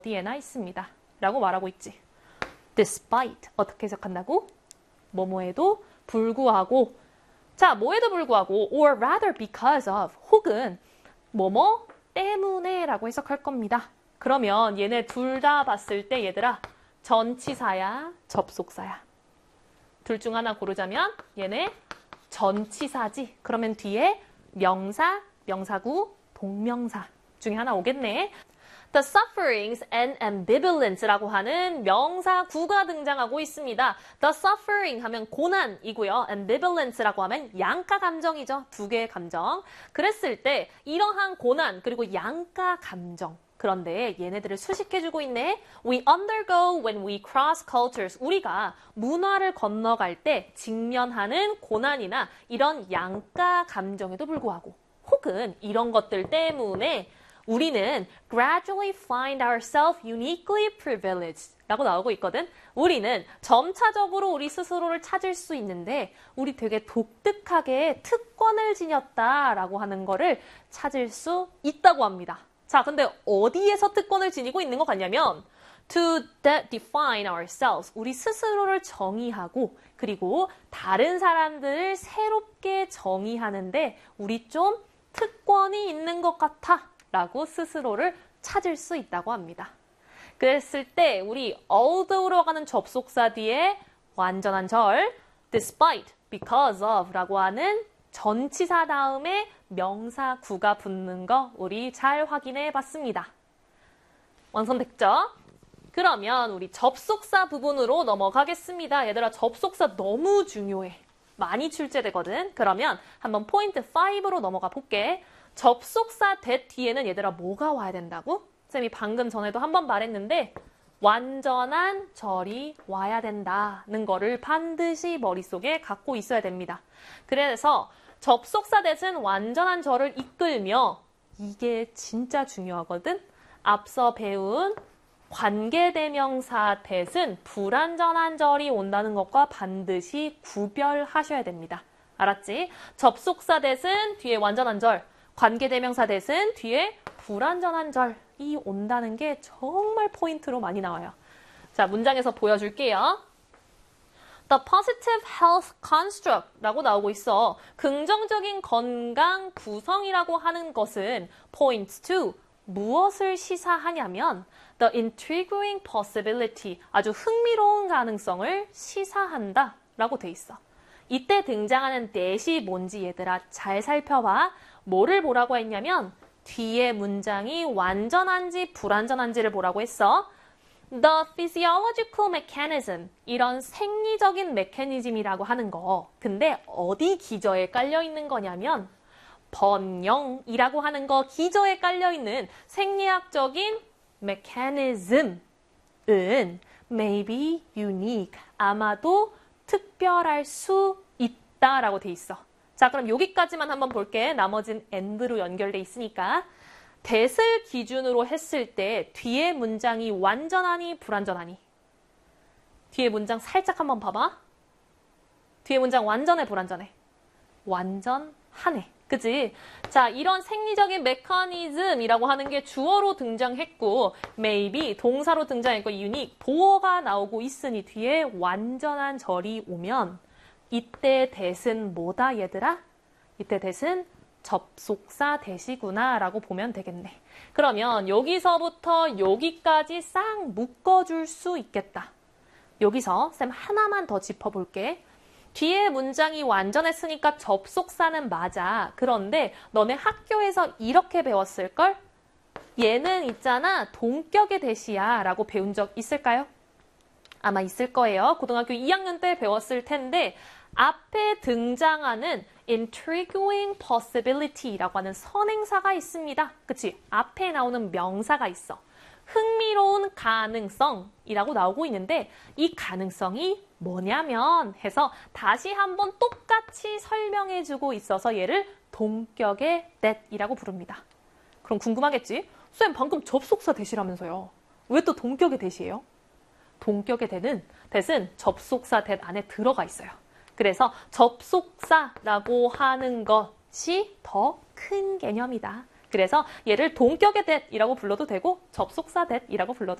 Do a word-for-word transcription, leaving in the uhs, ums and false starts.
어디에나 있습니다. 라고 말하고 있지. Despite 어떻게 해석한다고? 뭐뭐에도 불구하고. 자, 뭐에도 불구하고 or rather because of 혹은 뭐뭐 때문에 라고 해석할 겁니다. 그러면 얘네 둘 다 봤을 때 얘들아 전치사야 접속사야? 둘 중 하나 고르자면 얘네 전치사지. 그러면 뒤에 명사, 명사구, 동명사 중에 하나 오겠네. The sufferings and ambivalence라고 하는 명사구가 등장하고 있습니다. The suffering 하면 고난이고요. ambivalence라고 하면 양가 감정이죠. 두 개의 감정. 그랬을 때 이러한 고난 그리고 양가 감정. 그런데 얘네들을 수식해주고 있네. We undergo when we cross cultures. 우리가 문화를 건너갈 때 직면하는 고난이나 이런 양가 감정에도 불구하고 혹은 이런 것들 때문에 우리는 gradually find ourselves uniquely privileged 라고 나오고 있거든. 우리는 점차적으로 우리 스스로를 찾을 수 있는데 우리 되게 독특하게 특권을 지녔다라고 하는 거를 찾을 수 있다고 합니다. 자, 근데 어디에서 특권을 지니고 있는 것 같냐면 to de- define ourselves, 우리 스스로를 정의하고 그리고 다른 사람들을 새롭게 정의하는데 우리 좀 특권이 있는 것 같아 라고 스스로를 찾을 수 있다고 합니다. 그랬을 때 우리 although로 가는 접속사 뒤에 완전한 절 despite, because of 라고 하는 전치사 다음에 명사구가 붙는 거 우리 잘 확인해 봤습니다. 완성됐죠? 그러면 우리 접속사 부분으로 넘어가겠습니다. 얘들아 접속사 너무 중요해. 많이 출제되거든. 그러면 한번 포인트 오로 넘어가 볼게. 접속사 that 뒤에는 얘들아 뭐가 와야 된다고? 쌤이 방금 전에도 한번 말했는데 완전한 절이 와야 된다는 거를 반드시 머릿속에 갖고 있어야 됩니다. 그래서 접속사 that은 완전한 절을 이끌며 이게 진짜 중요하거든. 앞서 배운 관계대명사 that은 불완전한 절이 온다는 것과 반드시 구별하셔야 됩니다. 알았지? 접속사 that은 뒤에 완전한 절, 관계대명사 that은 뒤에 불완전한 절이 온다는 게 정말 포인트로 많이 나와요. 자, 문장에서 보여줄게요. The positive health construct 라고 나오고 있어. 긍정적인 건강 구성이라고 하는 것은 points to 무엇을 시사하냐면 the intriguing possibility 아주 흥미로운 가능성을 시사한다 라고 돼 있어. 이때 등장하는 that이 뭔지 얘들아 잘 살펴봐. 뭐를 보라고 했냐면 뒤에 문장이 완전한지 불완전한지를 보라고 했어. The physiological mechanism, 이런 생리적인 메커니즘이라고 하는 거. 근데 어디 기저에 깔려 있는 거냐면 번영이라고 하는 거 기저에 깔려 있는 생리학적인 mechanism은 maybe unique, 아마도 특별할 수 있다라고 돼 있어. 자, 그럼 여기까지만 한번 볼게. 나머진 and로 연결돼 있으니까. that을 기준으로 했을 때 뒤에 문장이 완전하니 불완전하니? 뒤에 문장 살짝 한번 봐봐. 뒤에 문장 완전해 불완전해? 완전하네. 그치? 자, 이런 생리적인 메커니즘이라고 하는 게 주어로 등장했고 maybe 동사로 등장했고 unique 보어가 나오고 있으니 뒤에 완전한 절이 오면 이때 that은 뭐다 얘들아? 이때 that은 접속사 that이구나 라고 보면 되겠네. 그러면 여기서부터 여기까지 싹 묶어줄 수 있겠다. 여기서 쌤 하나만 더 짚어볼게. 뒤에 문장이 완전했으니까 접속사는 맞아. 그런데 너네 학교에서 이렇게 배웠을걸? 얘는 있잖아 동격의 that이야 라고 배운 적 있을까요? 아마 있을 거예요. 고등학교 이 학년 때 배웠을 텐데 앞에 등장하는 intriguing possibility라고 하는 선행사가 있습니다. 그치? 앞에 나오는 명사가 있어. 흥미로운 가능성이라고 나오고 있는데 이 가능성이 뭐냐면 해서 다시 한번 똑같이 설명해주고 있어서 얘를 동격의 that이라고 부릅니다. 그럼 궁금하겠지? 쌤 방금 접속사 that이라면서요. 왜 또 동격의 that이에요? 동격의 that은, that은 접속사 that 안에 들어가 있어요. 그래서 접속사라고 하는 것이 더 큰 개념이다. 그래서 얘를 동격의 that이라고 불러도 되고 접속사 that이라고 불러도